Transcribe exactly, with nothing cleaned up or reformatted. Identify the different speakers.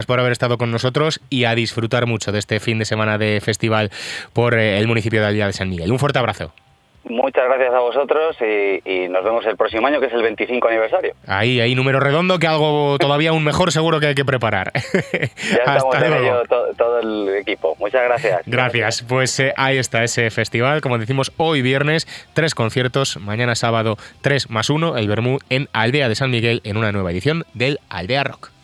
Speaker 1: por haber estado con nosotros y a disfrutar mucho de este fin de semana de festival por el municipio de Aldea de San Miguel. Un fuerte abrazo.
Speaker 2: Muchas gracias a vosotros y, y nos vemos el próximo año, que es el veinticinco aniversario.
Speaker 1: Ahí, ahí, número redondo, que algo todavía aún mejor seguro que hay que preparar.
Speaker 2: Ya estamos en ello, todo, todo el equipo. Muchas gracias.
Speaker 1: Gracias. Pues eh, ahí está ese festival, como decimos, hoy viernes, tres conciertos, mañana sábado tres más uno, el Vermú en Aldea de San Miguel, en una nueva edición del Aldea Rock.